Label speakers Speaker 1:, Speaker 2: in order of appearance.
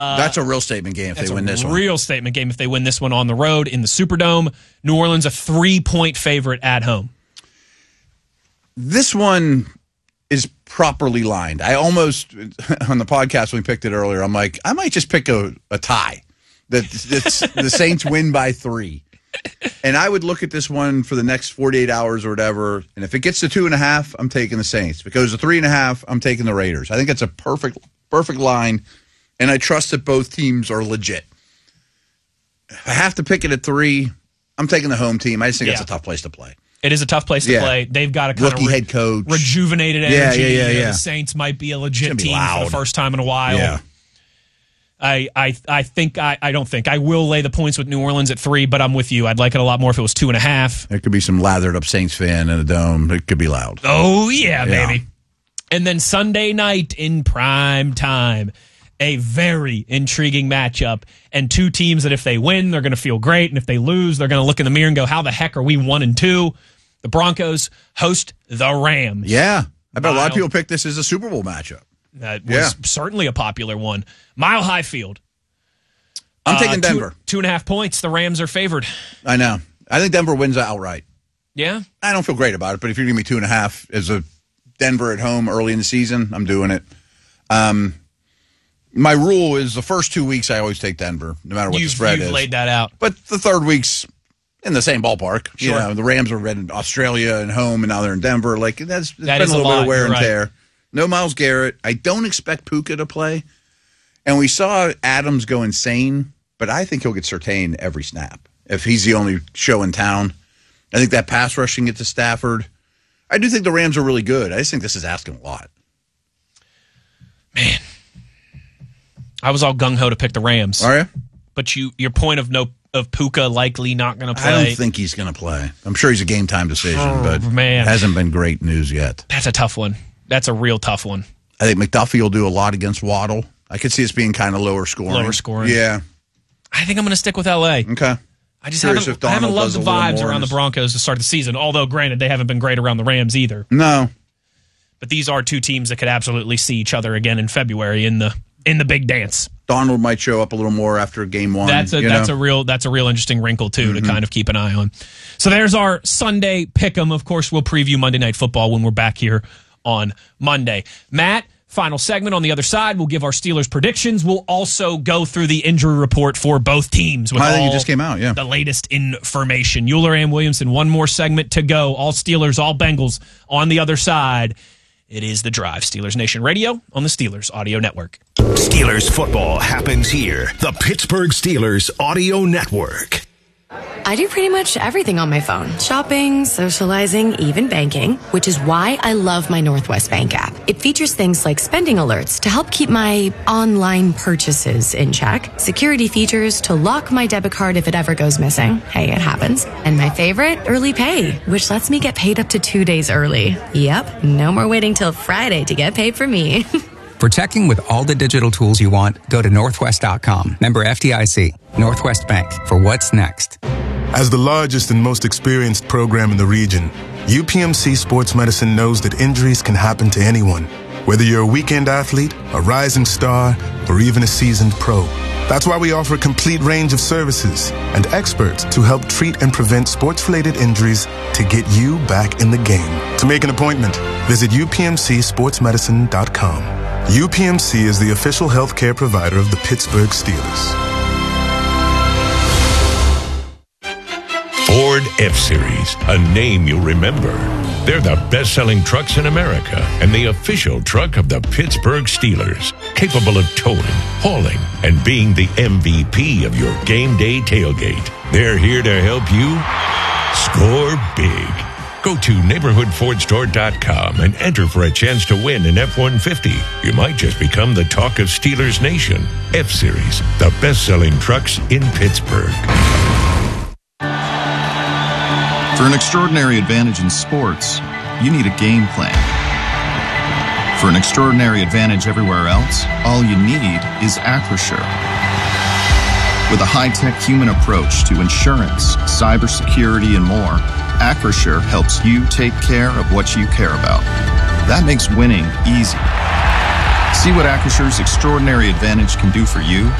Speaker 1: That's a real statement game if they win this one.
Speaker 2: Real statement game if they win this one on the road in the Superdome. New Orleans a 3-point favorite at home.
Speaker 1: This one is properly lined. I almost, on the podcast when we picked it earlier, I'm like, I might just pick a tie. The Saints win by 3. And I would look at this one for the next 48 hours or whatever, and if it gets to 2.5, I'm taking the Saints. If it goes to 3.5, I'm taking the Raiders. I think it's a perfect line, and I trust that both teams are legit. If I have to pick it at 3, I'm taking the home team. I just think it's a tough place to play.
Speaker 2: It is a tough place to play. They've got a kind
Speaker 1: rookie head coach,
Speaker 2: rejuvenated energy.
Speaker 1: Yeah.
Speaker 2: The Saints might be a legit team
Speaker 1: loud
Speaker 2: for the first time in a while.
Speaker 1: Yeah.
Speaker 2: I will lay the points with New Orleans at 3, but I'm with you. I'd like it a lot more if it was 2.5.
Speaker 1: There could be some lathered up Saints fan in a dome. It could be loud.
Speaker 2: Oh, yeah, baby. And then Sunday night in prime time, a very intriguing matchup, and two teams that if they win, they're going to feel great, and if they lose, they're going to look in the mirror and go, how the heck are we 1-2? The Broncos host the Rams.
Speaker 1: Yeah. I bet a lot of people pick this as a Super Bowl matchup.
Speaker 2: That was certainly a popular one. Mile High Field.
Speaker 1: I'm taking Denver.
Speaker 2: 2.5 points. The Rams are favored.
Speaker 1: I know. I think Denver wins outright.
Speaker 2: Yeah?
Speaker 1: I don't feel great about it, but if you're giving me 2.5 as a Denver at home early in the season, I'm doing it. My rule is the first 2 weeks I always take Denver, no matter what the spread is.
Speaker 2: You've laid that out.
Speaker 1: But the third week's in the same ballpark.
Speaker 2: Sure.
Speaker 1: You know, the Rams are in Australia and home, and now they're in Denver. Like, that's been a little bit of wear and tear. No Myles Garrett. I don't expect Puka to play. And we saw Adams go insane, but I think he'll get Surtain every snap if he's the only show in town. I think that pass rush can get to Stafford. I do think the Rams are really good. I just think this is asking a lot.
Speaker 2: Man. I was all gung-ho to pick the Rams.
Speaker 1: Are you?
Speaker 2: But your point of Puka likely not going to play.
Speaker 1: I don't think he's going to play. I'm sure he's a game-time decision, but it hasn't been great news yet.
Speaker 2: That's a tough one. That's a real tough one.
Speaker 1: I think McDuffie will do a lot against Waddle. I could see this being kind of lower scoring. Yeah.
Speaker 2: I think I'm going to stick with L.A.
Speaker 1: Okay.
Speaker 2: I just haven't loved the vibes around the Broncos to start the season, although, granted, they haven't been great around the Rams either.
Speaker 1: No.
Speaker 2: But these are two teams that could absolutely see each other again in February in the big dance.
Speaker 1: Donald might show up a little more after game one.
Speaker 2: That's a real interesting wrinkle, too, to kind of keep an eye on. So there's our Sunday pick'em. Of course, we'll preview Monday Night Football when we're back here on Monday. Matt, final segment on the other side. We'll give our Steelers predictions. We'll also go through the injury report for both teams. With
Speaker 1: I think it just came out, yeah.
Speaker 2: The latest information. Euler and Williamson, one more segment to go. All Steelers, all Bengals on the other side. It is The Drive. Steelers Nation Radio on the Steelers Audio Network.
Speaker 3: Steelers football happens here. The Pittsburgh Steelers Audio Network.
Speaker 4: I do pretty much everything on my phone. Shopping, socializing, even banking, which is why I love my Northwest Bank app. It features things like spending alerts to help keep my online purchases in check, security features to lock my debit card if it ever goes missing. Hey, it happens. And my favorite, early pay, which lets me get paid up to 2 days early. Yep, no more waiting till Friday to get paid for me.
Speaker 5: For checking with all the digital tools you want, go to Northwest.com. Member FDIC. Northwest Bank. For what's next.
Speaker 6: As the largest and most experienced program in the region, UPMC Sports Medicine knows that injuries can happen to anyone, whether you're a weekend athlete, a rising star, or even a seasoned pro. That's why we offer a complete range of services and experts to help treat and prevent sports-related injuries to get you back in the game. To make an appointment, visit UPMCSportsMedicine.com. UPMC is the official healthcare provider of the Pittsburgh Steelers.
Speaker 7: Ford F-Series, a name you'll remember. They're the best-selling trucks in America and the official truck of the Pittsburgh Steelers, capable of towing, hauling, and being the MVP of your game day tailgate. They're here to help you score big. Go to neighborhoodfordstore.com and enter for a chance to win an F-150. You might just become the talk of Steelers Nation. F-Series, the best-selling trucks in Pittsburgh.
Speaker 8: For an extraordinary advantage in sports, you need a game plan. For an extraordinary advantage everywhere else, all you need is Acrisure. With a high-tech human approach to insurance, cybersecurity, and more, Acrisure helps you take care of what you care about. That makes winning easy. See what Acrissure's Extraordinary Advantage can do for you